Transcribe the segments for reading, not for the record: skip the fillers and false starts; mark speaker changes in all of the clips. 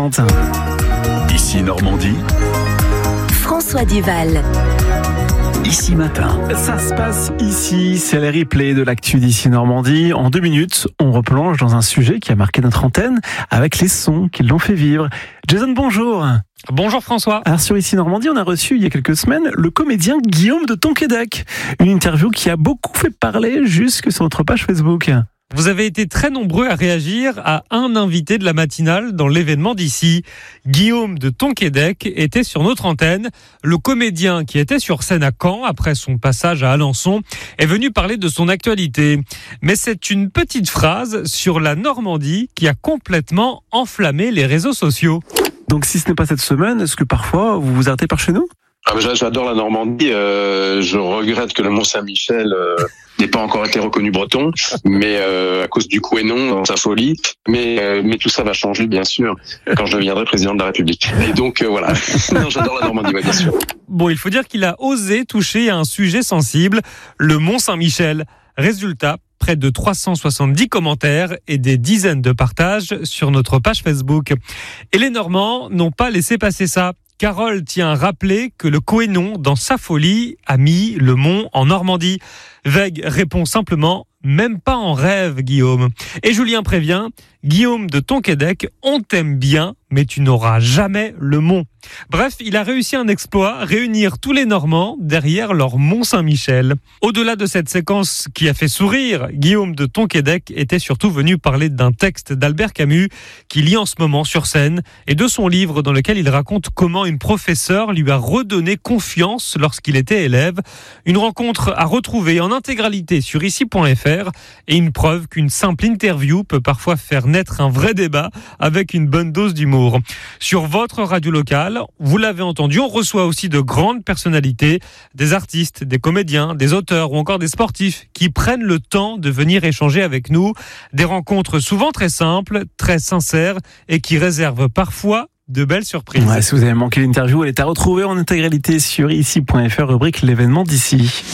Speaker 1: 8h30.
Speaker 2: Ici Normandie.
Speaker 3: François Duval.
Speaker 2: Ici Matin.
Speaker 1: Ça se passe ici, c'est le replay de l'actu d'Ici Normandie. En 2 minutes, on replonge dans un sujet qui a marqué notre antenne avec les sons qui l'ont fait vivre. Jason, bonjour.
Speaker 4: Bonjour François.
Speaker 1: Alors sur Ici Normandie, on a reçu il y a quelques semaines le comédien Guillaume de Tonquédec. Une interview qui a beaucoup fait parler jusque sur notre page Facebook.
Speaker 4: Vous avez été très nombreux à réagir à un invité de la matinale dans l'événement d'ici. Guillaume de Tonquédec était sur notre antenne. Le comédien qui était sur scène à Caen après son passage à Alençon est venu parler de son actualité. Mais c'est une petite phrase sur la Normandie qui a complètement enflammé les réseaux sociaux.
Speaker 1: Donc si ce n'est pas cette semaine, est-ce que parfois vous vous arrêtez par chez nous ?
Speaker 5: J'adore la Normandie. Je regrette que le Mont-Saint-Michel n'ait pas encore été reconnu breton, mais à cause du Couesnon dans sa folie. Mais tout ça va changer, bien sûr, quand je deviendrai président de la République. Et donc voilà. Non, j'adore la Normandie, bien sûr.
Speaker 4: Bon, il faut dire qu'il a osé toucher à un sujet sensible, le Mont-Saint-Michel. Résultat, près de 370 commentaires et des dizaines de partages sur notre page Facebook. Et les Normands n'ont pas laissé passer ça. Carole tient à rappeler que le Couesnon, dans sa folie, a mis le mont en Normandie. Veg répond simplement « Même pas en rêve, Guillaume ». Et Julien prévient « Guillaume de Tonquédec, on t'aime bien, mais tu n'auras jamais le mont ». Bref, il a réussi un exploit, réunir tous les Normands derrière leur Mont-Saint-Michel. Au-delà de cette séquence qui a fait sourire, Guillaume de Tonquédec était surtout venu parler d'un texte d'Albert Camus qu'il lit en ce moment sur scène et de son livre dans lequel il raconte comment une professeure lui a redonné confiance lorsqu'il était élève. Une rencontre à retrouver en intégralité sur ici.fr et une preuve qu'une simple interview peut parfois faire naître un vrai débat avec une bonne dose d'humour. Sur votre radio locale, vous l'avez entendu, on reçoit aussi de grandes personnalités, des artistes, des comédiens, des auteurs ou encore des sportifs qui prennent le temps de venir échanger avec nous. Des rencontres souvent très simples, très sincères et qui réservent parfois de belles surprises.
Speaker 1: Ouais, si vous avez manqué l'interview, elle est à retrouver en intégralité sur ici.fr, rubrique l'événement d'ici.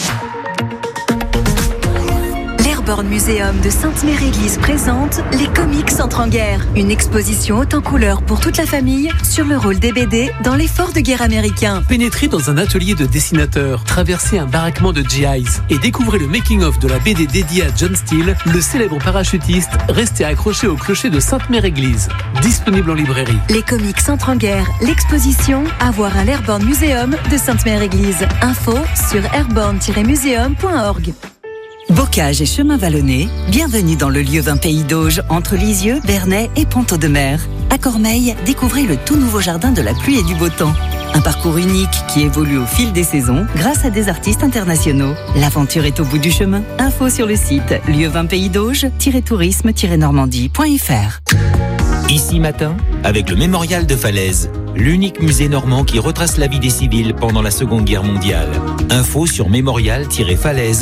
Speaker 3: L'Airborne Museum de Sainte-Mère-Église présente Les Comics Entrent en guerre. Une exposition haute en couleurs pour toute la famille sur le rôle des BD dans l'effort de guerre américain.
Speaker 6: Pénétrez dans un atelier de dessinateurs, traversez un baraquement de GIs et découvrez le making-of de la BD dédiée à John Steele, le célèbre parachutiste resté accroché au clocher de Sainte-Mère-Église. Disponible en librairie.
Speaker 3: Les Comics Entrent en guerre. L'exposition à voir à l'Airborne Museum de Sainte-Mère-Église. Info sur airborne-museum.org.
Speaker 7: Bocage et chemin vallonné, bienvenue dans le lieu 20 Pays d'Auge, entre Lisieux, Bernay et Ponto-de-Mer. À Cormeilles, découvrez le tout nouveau jardin de la pluie et du beau temps. Un parcours unique qui évolue au fil des saisons grâce à des artistes internationaux. L'aventure est au bout du chemin. Info sur le site lieu20paysdauge-tourisme-normandie.fr.
Speaker 8: Ici Matin, avec le Mémorial de Falaise, l'unique musée normand qui retrace la vie des civils pendant la Seconde Guerre mondiale. Info sur mémorial-falaise